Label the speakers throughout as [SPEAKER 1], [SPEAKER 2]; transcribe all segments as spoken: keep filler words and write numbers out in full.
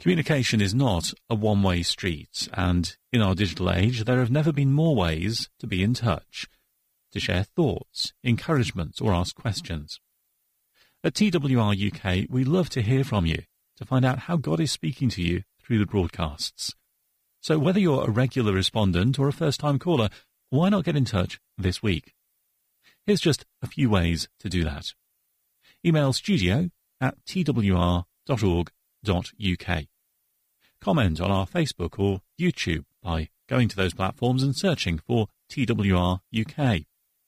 [SPEAKER 1] Communication is not a one-way street, and in our digital age, there have never been more ways to be in touch, to share thoughts, encouragement, or ask questions. At T W R U K, we love to hear from you, to find out how God is speaking to you through the broadcasts. So whether you're a regular respondent or a first-time caller, why not get in touch this week? Here's just a few ways to do that. Email studio at t w r dot org dot u k. Comment on our Facebook or YouTube by going to those platforms and searching for T W R U K.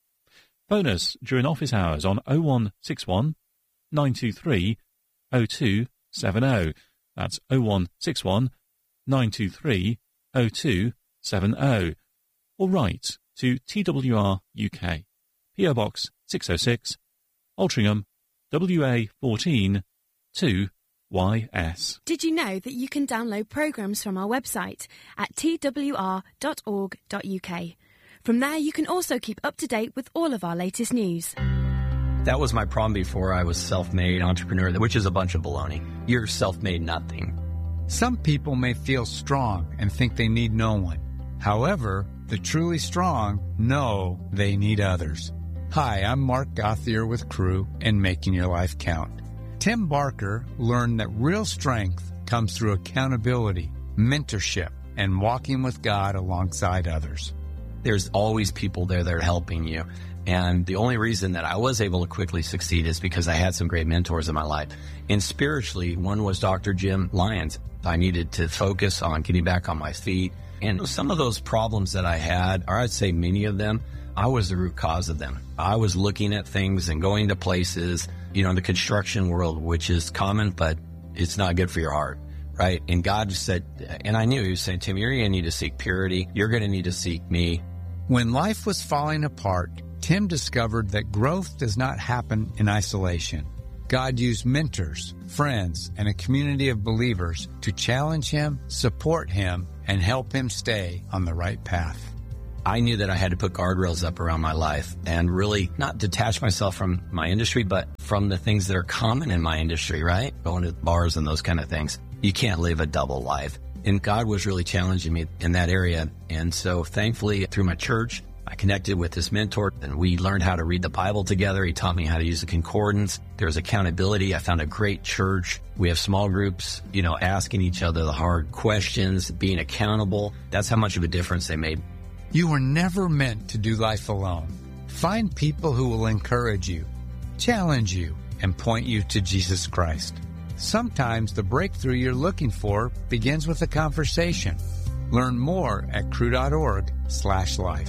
[SPEAKER 1] Phone us during office hours on oh one six one, nine two three, oh two seven oh. That's oh one six one, nine two three, oh two seven oh. Or write to T W R U K, P O Box six oh six, Altrincham, W A fourteen, two Y S.
[SPEAKER 2] Did you know that you can download programmes from our website at t w r dot org dot u k? From there, you can also keep up to date with all of our latest news.
[SPEAKER 3] That was my problem before I was self-made entrepreneur, which is a bunch of baloney. You're self-made nothing.
[SPEAKER 4] Some people may feel strong and think they need no one. However, the truly strong know they need others. Hi, I'm Mark Gauthier with Crew and Making Your Life Count. Tim Barker learned that real strength comes through accountability, mentorship, and walking with God alongside others.
[SPEAKER 3] There's always people there that are helping you. And the only reason that I was able to quickly succeed is because I had some great mentors in my life. And spiritually, one was Doctor Jim Lyons. I needed to focus on getting back on my feet. And some of those problems that I had, or I'd say many of them, I was the root cause of them. I was looking at things and going to places, you know, in the construction world, which is common, but it's not good for your heart, right? And God just said, and I knew he was saying, Tim, you're going to need to seek purity. You're going to need to seek me.
[SPEAKER 4] When life was falling apart, Tim discovered that growth does not happen in isolation. God used mentors, friends, and a community of believers to challenge him, support him, and help him stay on the right path.
[SPEAKER 3] I knew that I had to put guardrails up around my life and really not detach myself from my industry, but from the things that are common in my industry, right? Going to bars and those kind of things. You can't live a double life. And God was really challenging me in that area. And so thankfully, through my church, I connected with this mentor and we learned how to read the Bible together. He taught me how to use the concordance. There was accountability. I found a great church. We have small groups, you know, asking each other the hard questions, being accountable. That's how much of a difference they made.
[SPEAKER 4] You were never meant to do life alone. Find people who will encourage you, challenge you, and point you to Jesus Christ. Sometimes the breakthrough you're looking for begins with a conversation. Learn more at crew.org slash life.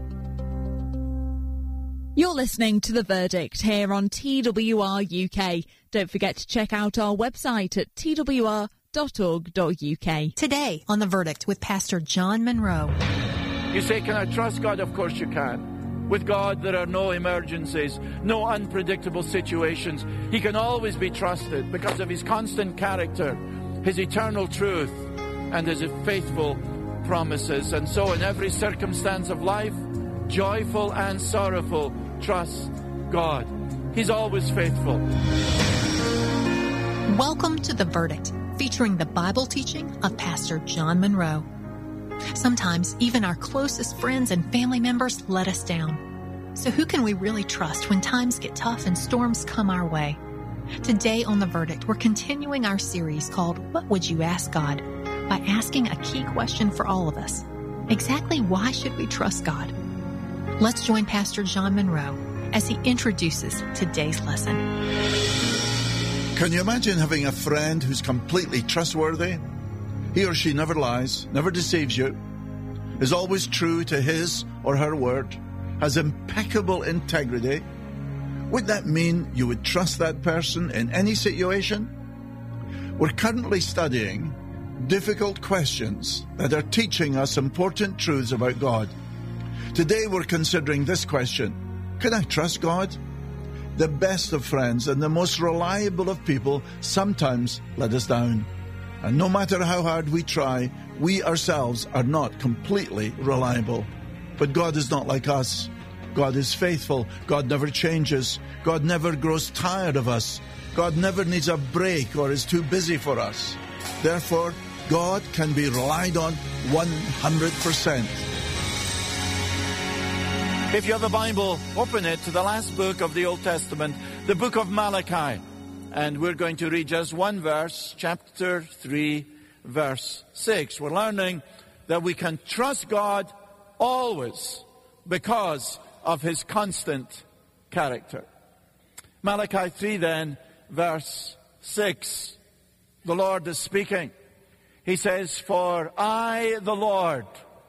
[SPEAKER 5] You're listening to The Verdict here on T W R U K. Don't forget to check out our website at t w r dot org dot u k.
[SPEAKER 6] Today on The Verdict with Pastor John Monroe.
[SPEAKER 7] You say, can I trust God? Of course you can. With God, there are no emergencies, no unpredictable situations. He can always be trusted because of his constant character, his eternal truth, and his faithful promises. And so in every circumstance of life, joyful and sorrowful, trust God. He's always faithful.
[SPEAKER 6] Welcome to The Verdict, featuring the Bible teaching of Pastor John Monroe. Sometimes even our closest friends and family members let us down. So who can we really trust when times get tough and storms come our way? Today on The Verdict, we're continuing our series called What Would You Ask God? By asking a key question for all of us. Exactly why should we trust God? Let's join Pastor John Monroe as he introduces today's lesson.
[SPEAKER 8] Can you imagine having a friend who's completely trustworthy? He or she never lies, never deceives you, is always true to his or her word, has impeccable integrity. Would that mean you would trust that person in any situation? We're currently studying difficult questions that are teaching us important truths about God. Today we're considering this question: can I trust God? The best of friends and the most reliable of people sometimes let us down. And no matter how hard we try, we ourselves are not completely reliable. But God is not like us. God is faithful. God never changes. God never grows tired of us. God never needs a break or is too busy for us. Therefore, God can be relied on one hundred percent.
[SPEAKER 7] If you have a Bible, open it to the last book of the Old Testament, the book of Malachi. And we're going to read just one verse, chapter three, verse six. We're learning that we can trust God always because of his constant character. Malachi three then, verse six. The Lord is speaking. He says, "For I, the Lord,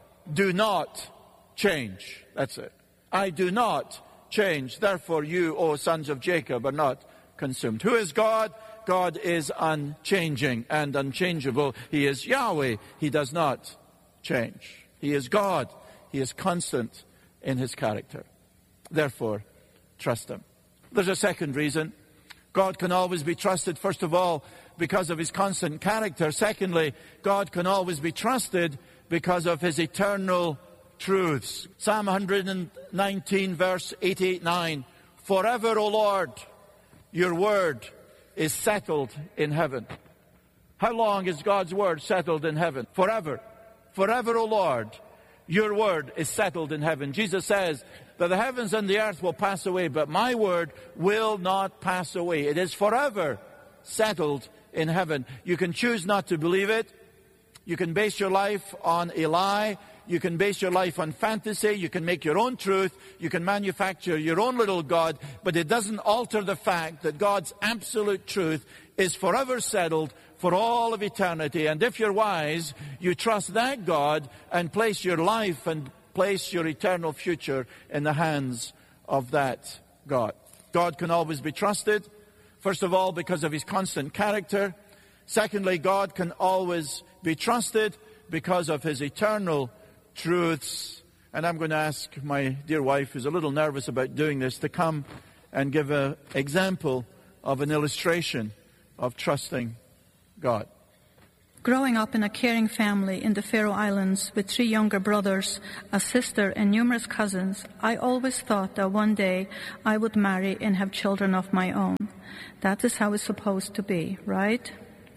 [SPEAKER 7] do not change." That's it. I do not change. Therefore you, O sons of Jacob, are not consumed. Who is God? God is unchanging and unchangeable. He is Yahweh. He does not change. He is God. He is constant in his character. Therefore, trust him. There's a second reason. God can always be trusted, first of all, because of his constant character. Secondly, God can always be trusted because of his eternal truths. Psalm one nineteen, verse eighty-eight, nine. Forever, O Lord, your word is settled in heaven. How long is God's word settled in heaven? Forever. Forever, O Lord, your word is settled in heaven. Jesus says that the heavens and the earth will pass away, but my word will not pass away. It is forever settled in heaven. You can choose not to believe it. You can base your life on a lie. You can base your life on fantasy. You can make your own truth. You can manufacture your own little God. But it doesn't alter the fact that God's absolute truth is forever settled for all of eternity. And if you're wise, you trust that God and place your life and place your eternal future in the hands of that God. God can always be trusted. First of all, because of his constant character. Secondly, God can always be trusted because of his eternal truths. And I'm going to ask my dear wife, who's a little nervous about doing this, to come and give an example of an illustration of trusting God.
[SPEAKER 9] Growing up in a caring family in the Faroe Islands with three younger brothers, a sister, and numerous cousins, I always thought that one day I would marry and have children of my own. That is how it's supposed to be, right?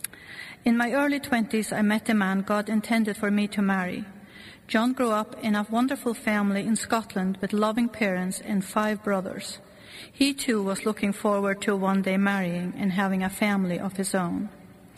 [SPEAKER 9] In my early twenties, I met the man God intended for me to marry. John grew up in a wonderful family in Scotland with loving parents and five brothers. He too was looking forward to one day marrying and having a family of his own.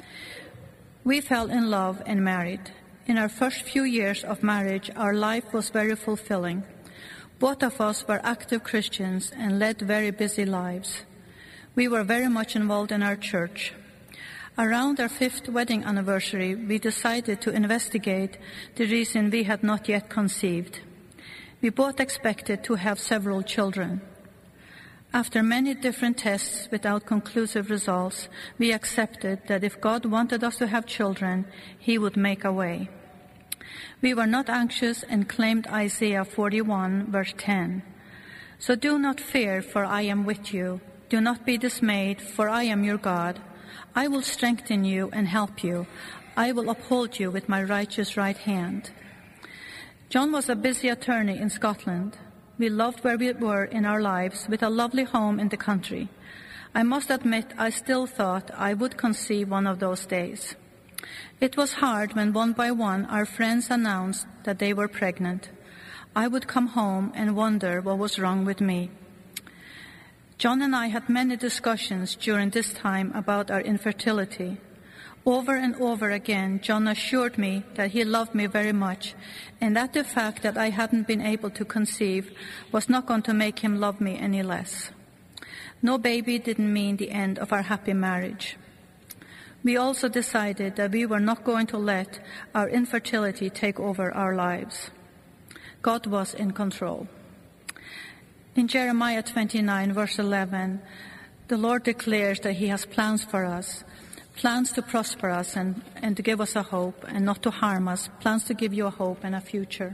[SPEAKER 9] We fell in love and married. In our first few years of marriage, our life was very fulfilling. Both of us were active Christians and led very busy lives. We were very much involved in our church. Around our fifth wedding anniversary, we decided to investigate the reason we had not yet conceived. We both expected to have several children. After many different tests without conclusive results, we accepted that if God wanted us to have children, he would make a way. We were not anxious and claimed Isaiah forty-one, verse ten. So do not fear, for I am with you. Do not be dismayed, for I am your God. I will strengthen you and help you. I will uphold you with my righteous right hand. John was a busy attorney in Scotland. We loved where we were in our lives, with a lovely home in the country. I must admit, I still thought I would conceive one of those days. It was hard when one by one our friends announced that they were pregnant. I would come home and wonder what was wrong with me. John and I had many discussions during this time about our infertility. Over and over again, John assured me that he loved me very much, and that the fact that I hadn't been able to conceive was not going to make him love me any less. No baby didn't mean the end of our happy marriage. We also decided that we were not going to let our infertility take over our lives. God was in control. In Jeremiah twenty-nine, verse eleven, the Lord declares that he has plans for us, plans to prosper us and, and to give us a hope and not to harm us, plans to give you a hope and a future.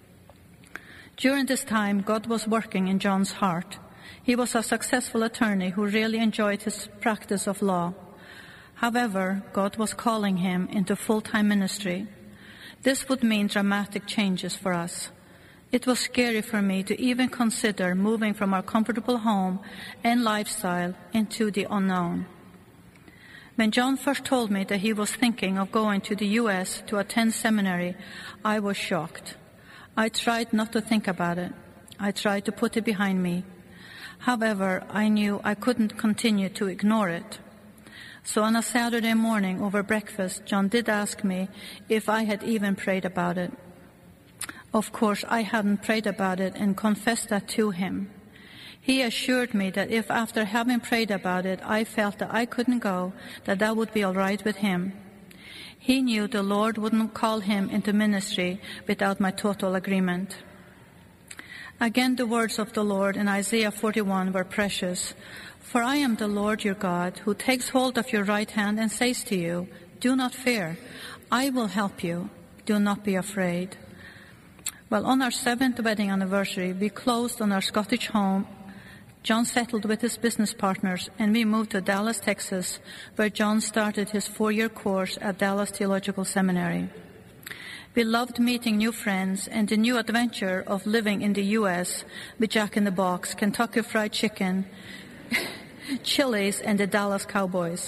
[SPEAKER 9] During this time, God was working in John's heart. He was a successful attorney who really enjoyed his practice of law. However, God was calling him into full-time ministry. This would mean dramatic changes for us. It was scary for me to even consider moving from our comfortable home and lifestyle into the unknown. When John first told me that he was thinking of going to the U S to attend seminary, I was shocked. I tried not to think about it. I tried to put it behind me. However, I knew I couldn't continue to ignore it. So on a Saturday morning over breakfast, John did ask me if I had even prayed about it. Of course, I hadn't prayed about it and confessed that to him. He assured me that if after having prayed about it, I felt that I couldn't go, that that would be all right with him. He knew the Lord wouldn't call him into ministry without my total agreement. Again, the words of the Lord in Isaiah forty-one were precious. For I am the Lord your God, who takes hold of your right hand and says to you, do not fear, I will help you, do not be afraid. Well, on our seventh wedding anniversary, we closed on our Scottish home. John settled with his business partners, and we moved to Dallas, Texas, where John started his four-year course at Dallas Theological Seminary. We loved meeting new friends and the new adventure of living in the U S with Jack in the Box, Kentucky Fried Chicken, Chili's, and the Dallas Cowboys.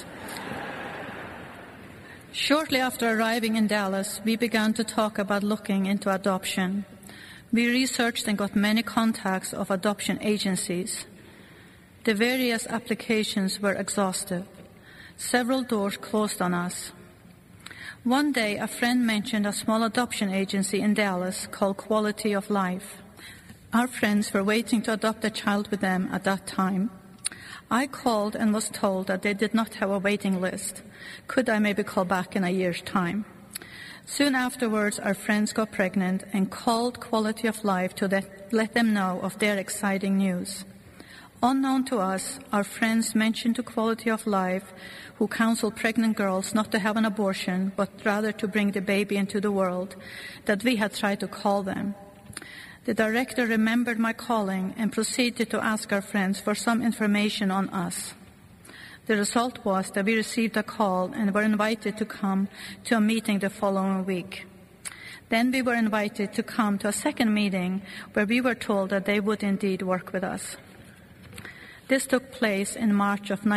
[SPEAKER 9] Shortly after arriving in Dallas, we began to talk about looking into adoption. We researched and got many contacts of adoption agencies. The various applications were exhaustive. Several doors closed on us. One day, a friend mentioned a small adoption agency in Dallas called Quality of Life. Our friends were waiting to adopt a child with them at that time. I called and was told that they did not have a waiting list. Could I maybe call back in a year's time? Soon afterwards, our friends got pregnant and called Quality of Life to let, let them know of their exciting news. Unknown to us, our friends mentioned to Quality of Life, who counseled pregnant girls not to have an abortion, but rather to bring the baby into the world, that we had tried to call them. The director remembered my calling and proceeded to ask our friends for some information on us. The result was that we received a call and were invited to come to a meeting the following week. Then we were invited to come to a second meeting where we were told that they would indeed work with us. This took place in March of